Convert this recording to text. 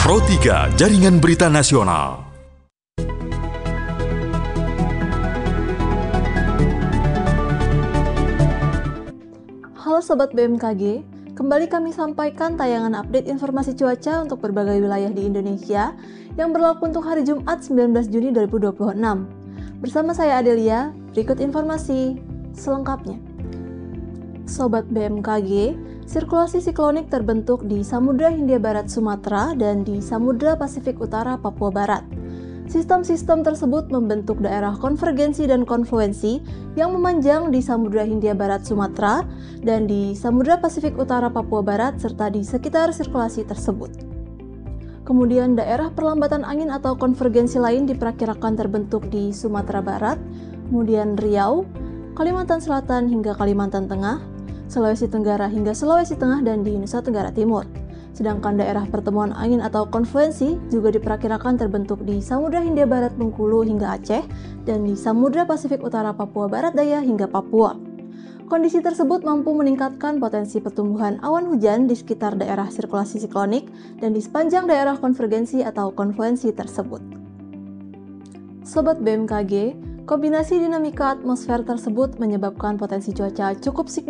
Pro 3 Jaringan Berita Nasional. Halo Sobat BMKG, kembali kami sampaikan tayangan update informasi cuaca untuk berbagai wilayah di Indonesia yang berlaku untuk hari Jumat 19 Juni 2026. Bersama saya Adelia, berikut informasi selengkapnya. Sobat BMKG, sirkulasi siklonik terbentuk di Samudra Hindia Barat Sumatera dan di Samudra Pasifik Utara Papua Barat. Sistem-sistem tersebut membentuk daerah konvergensi dan konfluensi yang memanjang di Samudra Hindia Barat Sumatera dan di Samudra Pasifik Utara Papua Barat serta di sekitar sirkulasi tersebut. Kemudian daerah perlambatan angin atau konvergensi lain diperkirakan terbentuk di Sumatera Barat, kemudian Riau, Kalimantan Selatan hingga Kalimantan Tengah, Sulawesi Tenggara hingga Sulawesi Tengah dan di Nusa Tenggara Timur. Sedangkan daerah pertemuan angin atau konfluensi juga diperkirakan terbentuk di Samudra Hindia Barat Bengkulu hingga Aceh dan di Samudra Pasifik Utara Papua Barat Daya hingga Papua. Kondisi tersebut mampu meningkatkan potensi pertumbuhan awan hujan di sekitar daerah sirkulasi siklonik dan di sepanjang daerah konvergensi atau konfluensi tersebut. Sobat BMKG, kombinasi dinamika atmosfer tersebut menyebabkan potensi cuaca cukup signifikan